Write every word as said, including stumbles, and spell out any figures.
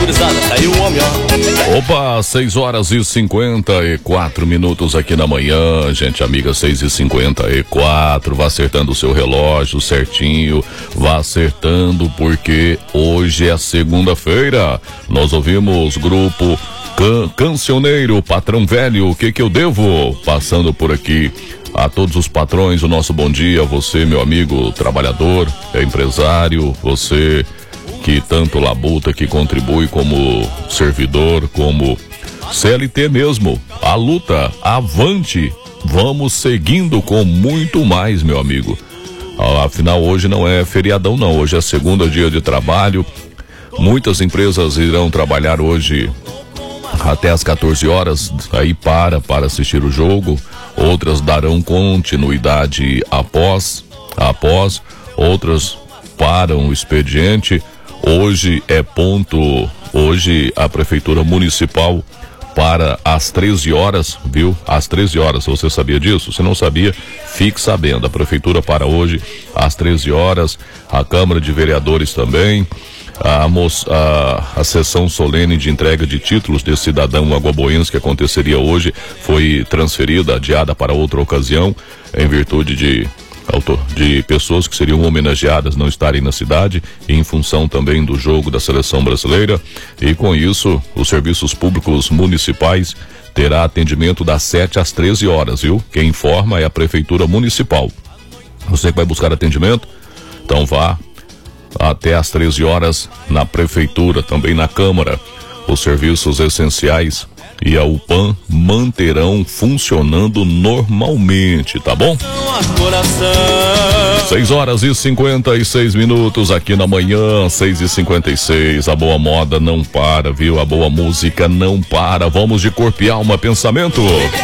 gurizada, caiu o homem, ó. Opa, seis horas e cinquenta e quatro minutos aqui na manhã, gente amiga, seis e cinquenta e quatro. Vá acertando o seu relógio certinho, vá acertando, porque hoje é segunda-feira. Nós ouvimos grupo Can Cancioneiro, Patrão Velho, o que que eu devo? Passando por aqui. A todos os patrões, o nosso bom dia. Você, meu amigo trabalhador, empresário, você que tanto labuta, que contribui como servidor, como C L T mesmo. A luta, avante, vamos seguindo com muito mais, meu amigo. Afinal, hoje não é feriadão não, hoje é segundo dia de trabalho. Muitas empresas irão trabalhar hoje até às quatorze horas, aí para, para assistir o jogo. Outras darão continuidade após, após, outras param o expediente. Hoje é ponto, hoje a Prefeitura Municipal para às treze horas, viu? Às treze horas, você sabia disso? Se não sabia, fique sabendo. A Prefeitura para hoje às treze horas, a Câmara de Vereadores também. A, a, a sessão solene de entrega de títulos de cidadão aguaboense que aconteceria hoje foi transferida, adiada para outra ocasião, em virtude de, de pessoas que seriam homenageadas não estarem na cidade, e em função também do jogo da seleção brasileira. E com isso, os serviços públicos municipais terá atendimento das sete às treze horas, viu? Quem informa é a Prefeitura Municipal. Você que vai buscar atendimento, então vá até às treze horas na Prefeitura, também na Câmara. Os serviços essenciais e a U P A M manterão funcionando normalmente, tá bom? seis horas e cinquenta e seis minutos aqui na manhã, seis e cinquenta e seis. A boa moda não para, viu? A boa música não para. Vamos de corpo e alma, pensamento.